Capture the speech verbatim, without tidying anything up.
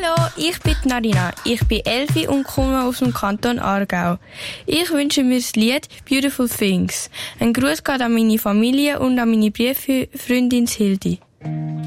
Hallo, ich bin Narina. Ich bin elf und komme aus dem Kanton Aargau. Ich wünsche mir das Lied Beautiful Things. Ein Gruß geht an meine Familie und an meine Brieffreundin Hildi.